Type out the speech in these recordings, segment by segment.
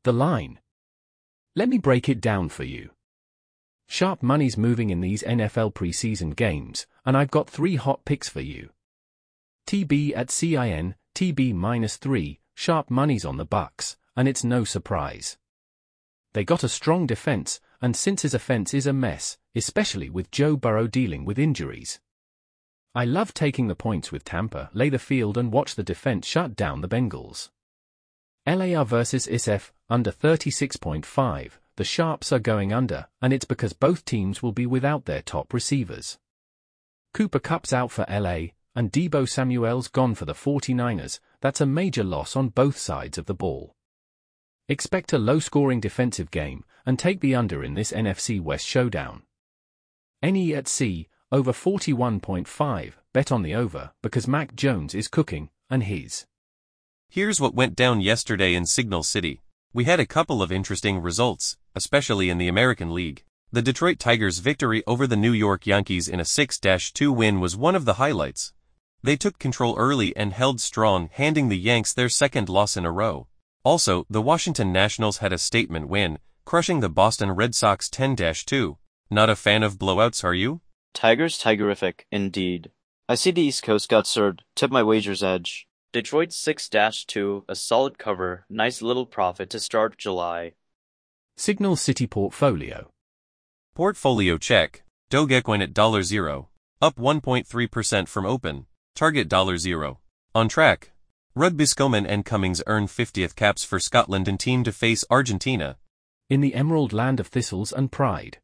The line. Let me break it down for you. Sharp money's moving in these NFL preseason games, and I've got 3 hot picks for you. TB at CIN, TB -3, sharp money's on the Bucs, and it's no surprise. They got a strong defense, and since his offense is a mess, especially with Joe Burrow dealing with injuries. I love taking the points with Tampa, lay the field and watch the defense shut down the Bengals. LAR versus ISF, under 36.5, the Sharps are going under, and it's because both teams will be without their top receivers. Cooper Kupp's out for LA, and Deebo Samuel's gone for the 49ers, that's a major loss on both sides of the ball. Expect a low-scoring defensive game, and take the under in this NFC West showdown. NE at C, over 41.5, bet on the over, because Mac Jones is cooking, and his. Here's what went down yesterday in Signal City. We had a couple of interesting results, especially in the American League. The Detroit Tigers' victory over the New York Yankees in a 6-2 win was one of the highlights. They took control early and held strong, handing the Yanks their second loss in a row. Also, the Washington Nationals had a statement win, crushing the Boston Red Sox 10-2. Not a fan of blowouts, are you? Tigers tigerific, indeed. I see the East Coast got served, tip my wager's edge. Detroit 6-2, a solid cover, nice little profit to start July. Signal City Portfolio. Portfolio check. Dogecoin at $0, up 1.3% from open. Target $0. On track. Rugby-Skoman and Cummings earn 50th caps for Scotland and team to face Argentina. In the emerald land of thistles and pride.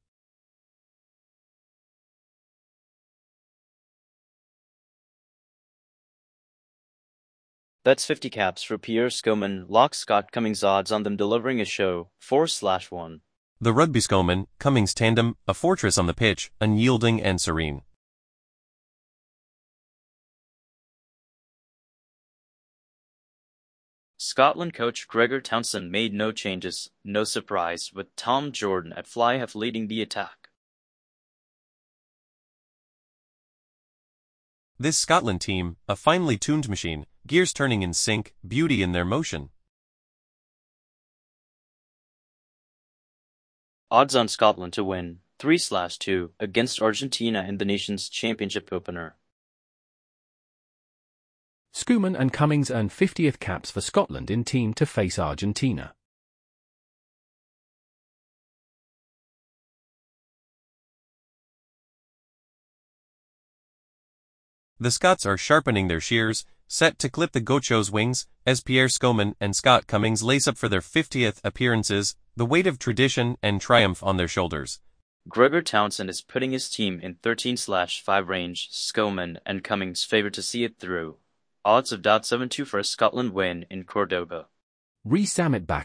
That's 50 caps for Pierre Skoman, lock Scott Cummings odds on them delivering a show, 4/1. The Rugby-Skoman, Cummings tandem, a fortress on the pitch, unyielding and serene. Scotland coach Gregor Townsend made no changes, no surprise, with Tom Jordan at fly half leading the attack. This Scotland team, a finely tuned machine, gears turning in sync, beauty in their motion. Odds on Scotland to win, 3/2, against Argentina in the nation's championship opener. Skoman and Cummings earn 50th caps for Scotland in team to face Argentina. The Scots are sharpening their shears, set to clip the Gauchos' wings, as Pierre Skoman and Scott Cummings lace up for their 50th appearances, the weight of tradition and triumph on their shoulders. Gregor Townsend is putting his team in 13/5 range, Skoman and Cummings favored to see it through. Odds of .72 for a Scotland win in Cordoba. Re-Summit back